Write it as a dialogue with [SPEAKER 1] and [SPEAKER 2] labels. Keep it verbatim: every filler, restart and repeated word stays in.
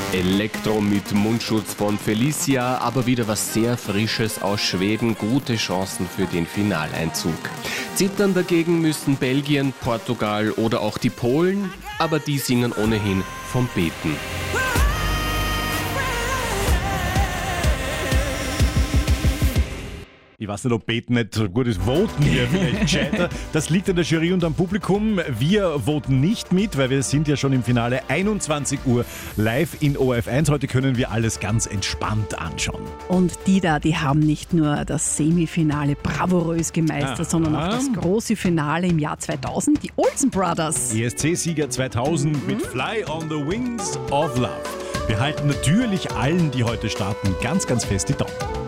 [SPEAKER 1] Elektro mit Mundschutz von Felicia, aber wieder was sehr Frisches aus Schweden. Gute Chancen für den Finaleinzug. Zittern dagegen müssen Belgien, Portugal oder auch die Polen, aber die singen ohnehin vom Beten.
[SPEAKER 2] Ich weiß nicht, ob Beten nicht so gut ist. Voten wir vielleicht gescheiter. Das liegt an der Jury und am Publikum. Wir voten nicht mit, weil wir sind ja schon im Finale einundzwanzig Uhr live in O R F eins. Heute können wir alles ganz entspannt anschauen.
[SPEAKER 3] Und die da, die haben nicht nur das Semifinale bravourös gemeistert,
[SPEAKER 2] Ah.
[SPEAKER 3] sondern auch das große Finale im Jahr zweitausend, die Olsen Brothers.
[SPEAKER 2] E S C-Sieger zweitausend mit Fly on the Wings of Love. Wir halten natürlich allen, die heute starten, ganz, ganz fest die Daumen.